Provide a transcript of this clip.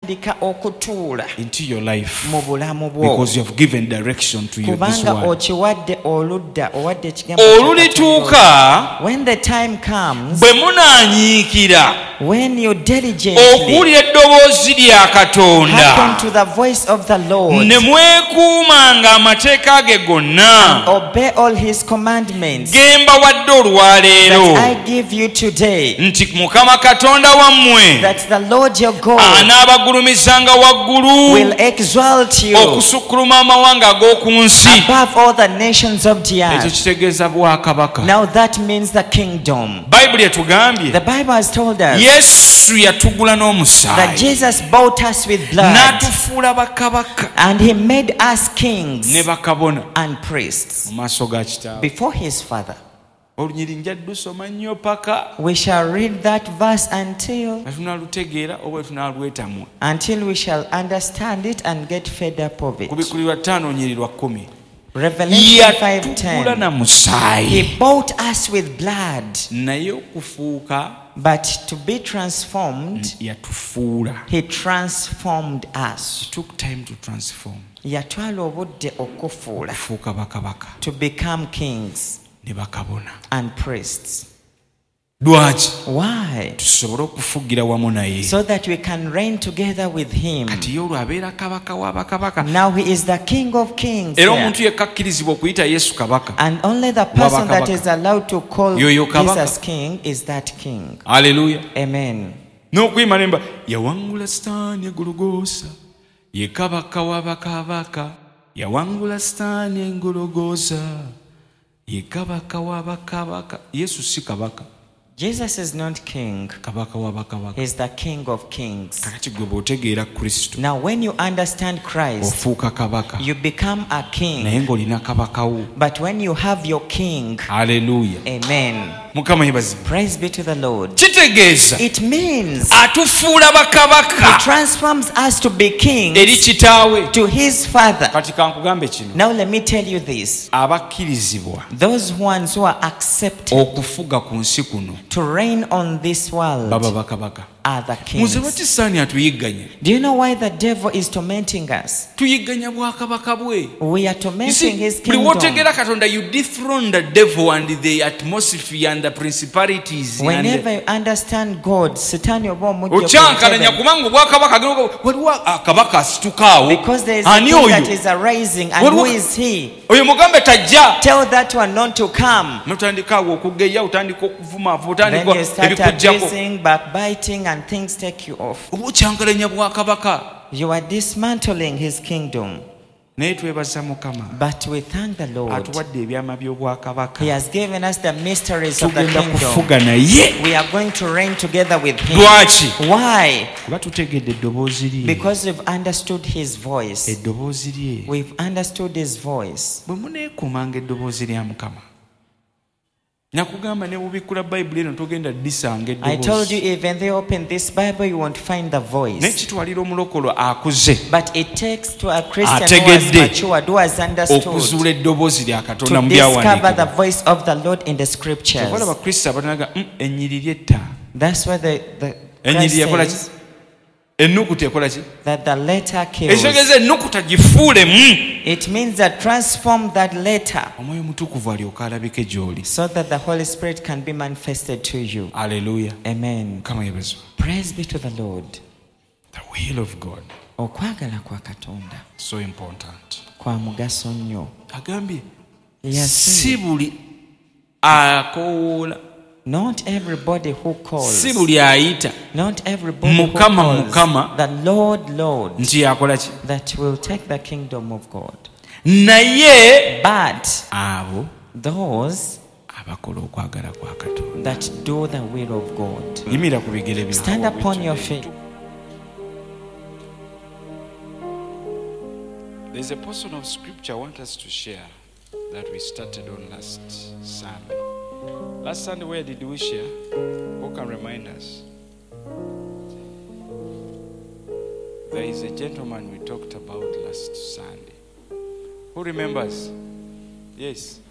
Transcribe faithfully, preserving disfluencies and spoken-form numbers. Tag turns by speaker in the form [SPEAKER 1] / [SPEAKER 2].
[SPEAKER 1] n'otandika okutuula
[SPEAKER 2] into your life
[SPEAKER 1] mu bulamu bwo
[SPEAKER 2] because you have given direction to your this
[SPEAKER 1] kubanga
[SPEAKER 2] one.
[SPEAKER 1] okiwadde oludda owadde ekigambo
[SPEAKER 2] Olulituuka
[SPEAKER 1] when the time comes
[SPEAKER 2] bwe munaanyiikira
[SPEAKER 1] when you diligently
[SPEAKER 2] okuwulira eddoboozi lya Katonda
[SPEAKER 1] hearken to the voice of the Lord
[SPEAKER 2] ne mwekuumanga amateeka ge gonna
[SPEAKER 1] obey all his commandments
[SPEAKER 2] ge mbawadde olwaleero
[SPEAKER 1] that I give you today,
[SPEAKER 2] nti Mukama Katonda wammwe
[SPEAKER 1] that the Lord your God
[SPEAKER 2] anaabagulumizanga waggulu
[SPEAKER 1] will exalt you
[SPEAKER 2] okusukkuluma amawanga ag'oku nsi.
[SPEAKER 1] above all the nations of the
[SPEAKER 2] Ekyo
[SPEAKER 1] earth.
[SPEAKER 2] kitegeeza bwakabaka.
[SPEAKER 1] Now that means the kingdom.
[SPEAKER 2] Bayibuli etugambye
[SPEAKER 1] The Bible has told us
[SPEAKER 2] Yesu yatugula
[SPEAKER 1] that
[SPEAKER 2] n'omusaayi
[SPEAKER 1] Jesus bought us with blood
[SPEAKER 2] n'atufuula bakabaka
[SPEAKER 1] and he made us kings
[SPEAKER 2] ne bakabona
[SPEAKER 1] and priests
[SPEAKER 2] mu maaso ga Kitaawe.
[SPEAKER 1] before his Father.
[SPEAKER 2] Olunyiri nja ddusoma nnyo paka
[SPEAKER 1] We shall read that verse until
[SPEAKER 2] nga tunaalutegeera oba tunaalwetamwa.
[SPEAKER 1] until we shall understand it and get fed up of it.
[SPEAKER 2] Kubikulirwa ttaano nyiri lwa kkumi.
[SPEAKER 1] Revelation five
[SPEAKER 2] Yatugula
[SPEAKER 1] ten.
[SPEAKER 2] na musaayi
[SPEAKER 1] He bought us with blood,
[SPEAKER 2] naye okufuuka
[SPEAKER 1] but to be transformed,
[SPEAKER 2] yatufuula.
[SPEAKER 1] he transformed us.
[SPEAKER 2] It took time to transform.
[SPEAKER 1] Yatwala obudde okufuula
[SPEAKER 2] Okufuuka bakabaka
[SPEAKER 1] to become kings
[SPEAKER 2] ne bakabona.
[SPEAKER 1] and priests.
[SPEAKER 2] Lwaki?
[SPEAKER 1] Why?
[SPEAKER 2] Tusobole okufugira wamu naye.
[SPEAKER 1] So that we can reign together with him.
[SPEAKER 2] Kati ye olwo abeera kabaka wa bakabaka.
[SPEAKER 1] Now he is the King of Kings.
[SPEAKER 2] Era
[SPEAKER 1] here.
[SPEAKER 2] omuntu yekka akkirizibwa okuyita Yesu kabaka.
[SPEAKER 1] And only the person that
[SPEAKER 2] Wabakabaka.
[SPEAKER 1] is allowed to call
[SPEAKER 2] Yoyo kabaka.
[SPEAKER 1] Jesus King is that King.
[SPEAKER 2] Haleluya.
[SPEAKER 1] Amen.
[SPEAKER 2] N'okuyima nemba yawangula Sitaani e Gologoosa, ye kabaka wa bakabaka. Yawangula Sitaani e Gologoosa, ye kabaka wa bakabaka. Yesu si kabaka.
[SPEAKER 1] Jesus is not king.
[SPEAKER 2] Kabaka wa bakabaka.
[SPEAKER 1] He's the King of Kings.
[SPEAKER 2] Kakati gwe bw'otegeera Kristo
[SPEAKER 1] Now when you understand Christ,
[SPEAKER 2] ofuuka kabaka
[SPEAKER 1] you become a
[SPEAKER 2] naye
[SPEAKER 1] king.
[SPEAKER 2] ng'olina kabaka wo.
[SPEAKER 1] But when you have your king,
[SPEAKER 2] Haleluya.
[SPEAKER 1] amen.
[SPEAKER 2] Mukama yebazibwe.
[SPEAKER 1] Praise be to the Lord.
[SPEAKER 2] Kitegeeza
[SPEAKER 1] It means
[SPEAKER 2] atufuula
[SPEAKER 1] he
[SPEAKER 2] bakabaka
[SPEAKER 1] transforms us to be
[SPEAKER 2] eri
[SPEAKER 1] kings
[SPEAKER 2] kitaawe.
[SPEAKER 1] to his Father.
[SPEAKER 2] Kati kankugambe kino,
[SPEAKER 1] Now let me tell you this.
[SPEAKER 2] abakkirizibwa
[SPEAKER 1] Those ones who are accepted
[SPEAKER 2] okufuga ku nsi kuno
[SPEAKER 1] to reign on this world
[SPEAKER 2] baba bakabaka.
[SPEAKER 1] are the
[SPEAKER 2] Muze
[SPEAKER 1] kings.
[SPEAKER 2] lwaki Sitaani atuyigganya?
[SPEAKER 1] Do you know why the devil is tormenting us?
[SPEAKER 2] Tuyigganya bwakabaka bwe.
[SPEAKER 1] We are
[SPEAKER 2] You
[SPEAKER 1] tormenting
[SPEAKER 2] see,
[SPEAKER 1] his
[SPEAKER 2] buli
[SPEAKER 1] kingdom.
[SPEAKER 2] wootegeera Katonda, you dethrone the devil and the atmosphere and the principalities.
[SPEAKER 1] Whenever you understand God, Satan
[SPEAKER 2] Okyankalanya kubanga obwakabaka waliwo akabaka asituka awo.
[SPEAKER 1] because there is a
[SPEAKER 2] Ani
[SPEAKER 1] king that
[SPEAKER 2] oyo?
[SPEAKER 1] is arising, and
[SPEAKER 2] Waliwo-
[SPEAKER 1] who is he?
[SPEAKER 2] Oyo mugambe tajja.
[SPEAKER 1] Tell that one not to come.
[SPEAKER 2] Notandika awo okugeya, otandika okuvuma,
[SPEAKER 1] Then
[SPEAKER 2] otandika
[SPEAKER 1] you start
[SPEAKER 2] ebikujjako.
[SPEAKER 1] abusing, backbiting, and things take you off.
[SPEAKER 2] Oba okyankalanya bwakabaka.
[SPEAKER 1] You are dismantling his kingdom.
[SPEAKER 2] Naye twebaza Mukama
[SPEAKER 1] But we thank the Lord.
[SPEAKER 2] atuwadde ebyama by'obwakabaka.
[SPEAKER 1] He has given us the mysteries of the
[SPEAKER 2] Tugenda
[SPEAKER 1] kingdom.
[SPEAKER 2] kufuga naye.
[SPEAKER 1] We are going to reign together with him.
[SPEAKER 2] Lwaki?
[SPEAKER 1] Why?
[SPEAKER 2] Kuba tutegedde eddoboozi lye.
[SPEAKER 1] Because we've understood his voice.
[SPEAKER 2] Eddoboozi lye.
[SPEAKER 1] We've understood his voice.
[SPEAKER 2] Bwe muneekuumanga eddoboozi lya Mukama. Nakugamba ne bubikkula Bayibuli eno togenda disanga
[SPEAKER 1] I told you,
[SPEAKER 2] eddoboozi.
[SPEAKER 1] even they open this Bible, you won't find the voice.
[SPEAKER 2] N'ekitwalira omulokolo akuze
[SPEAKER 1] But it takes to a Christian who has
[SPEAKER 2] Ategedde.
[SPEAKER 1] matured, who has understood,
[SPEAKER 2] okuzuula eddoboozi lya Katonda
[SPEAKER 1] to
[SPEAKER 2] mu
[SPEAKER 1] discover the
[SPEAKER 2] byawandiikibwa.
[SPEAKER 1] voice of the Lord in the scriptures.
[SPEAKER 2] Kyova laba Kristo abatanaga "Mm, ennyiriri etta."
[SPEAKER 1] That's why the, the
[SPEAKER 2] Ennyiriri
[SPEAKER 1] Christ
[SPEAKER 2] ekola ki?
[SPEAKER 1] says
[SPEAKER 2] Ennukuta ekola ki?
[SPEAKER 1] that the letter kills.
[SPEAKER 2] Ekitegeeza ennukuta gifuulemu.
[SPEAKER 1] It means that transform that letter
[SPEAKER 2] Omwoyo Mutukuvu alyoka alabike gy'oli.
[SPEAKER 1] so that the Holy Spirit can be manifested to you.
[SPEAKER 2] Haleluya.
[SPEAKER 1] Amen.
[SPEAKER 2] Mukama yeebazibwe.
[SPEAKER 1] Praise be to the Lord.
[SPEAKER 2] The will of God,
[SPEAKER 1] Okwagala kwa Katonda
[SPEAKER 2] so important.
[SPEAKER 1] kwa mugaso nnyo.
[SPEAKER 2] Agambye
[SPEAKER 1] Yes,
[SPEAKER 2] si buli akoowoola,
[SPEAKER 1] not everybody who calls,
[SPEAKER 2] si buli ayita
[SPEAKER 1] not everybody who
[SPEAKER 2] Mukama,
[SPEAKER 1] calls
[SPEAKER 2] Mukama.
[SPEAKER 1] the Lord, Lord,
[SPEAKER 2] nti yakola ki?
[SPEAKER 1] that will take the kingdom of God.
[SPEAKER 2] Naye
[SPEAKER 1] But
[SPEAKER 2] abo
[SPEAKER 1] those
[SPEAKER 2] abakola okwagala kwa Katonda.
[SPEAKER 1] that do the will of God.
[SPEAKER 2] Yimira ku bigere byawe.
[SPEAKER 1] Stand upon your feet.
[SPEAKER 2] There's a portion of scripture I want us to share that we started on last Sunday. Last Sunday, where did we share? Who can remind us? There is a gentleman we talked about last Sunday. Who remembers? Yes.